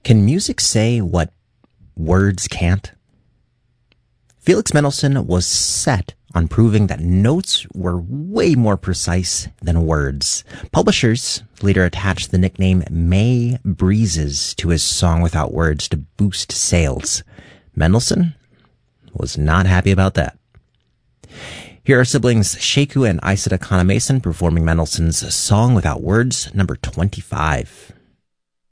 Can music say what words can't? Felix Mendelssohn was set on proving that notes were way more precise than words. Publishers later attached the nickname May Breezes to his Song Without Words to boost sales. Mendelssohn was not happy about that. Here are siblings Sheku and Aissata Kana Mason performing Mendelssohn's Song Without Words, number 25.